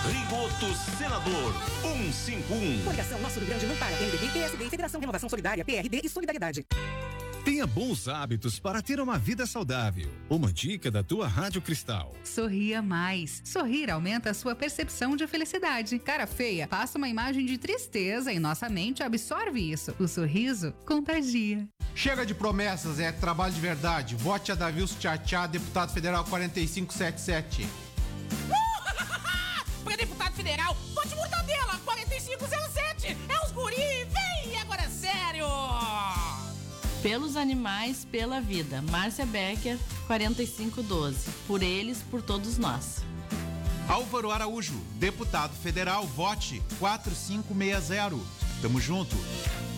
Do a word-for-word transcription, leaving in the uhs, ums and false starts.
Rigoto Senador cento e cinquenta e um. Coligação Nosso Rio Grande não para. M D B, P S D, Federação Renovação Solidária, P R D e Solidariedade. Tenha bons hábitos para ter uma vida saudável. Uma dica da tua Rádio Cristal. Sorria mais. Sorrir aumenta a sua percepção de felicidade. Cara feia passa uma imagem de tristeza e nossa mente absorve isso. O sorriso contagia. Chega de promessas, é trabalho de verdade. Vote a Davilson Tchá, deputado federal quatro cinco sete sete. Para deputado federal, vote Mortadela quatro cinco zero sete. É os guri, vem, agora é sério. Pelos animais, pela vida. Márcia Becker, quatro cinco um doze. Por eles, por todos nós. Álvaro Araújo, deputado federal, vote quatro cinco seis zero. Tamo junto.